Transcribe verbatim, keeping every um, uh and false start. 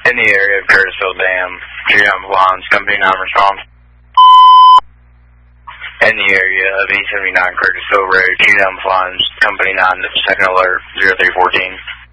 In the area of Curtisville Dam, Julian Blondes, Company nine response. In the area of eight seventy-nine Curtisville Road, Julian Blondes, Company nine, second alert, zero three fourteen.